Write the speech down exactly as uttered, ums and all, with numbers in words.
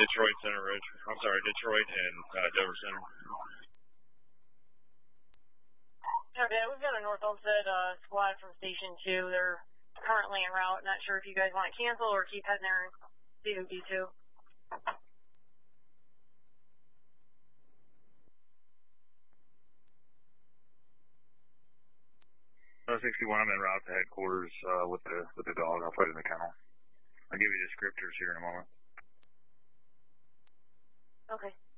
Detroit Center Ridge. I'm sorry, Detroit and uh, Dover Center. Okay, we've got a North Olmsted uh, squad from Station two. They're currently en route. Not sure if you guys want to cancel or keep heading there and see who D two. Uh, sixty-one, I'm en route to headquarters uh, with the with the dog. I'll put it in the kennel. I'll give you descriptors here in a moment. Okay.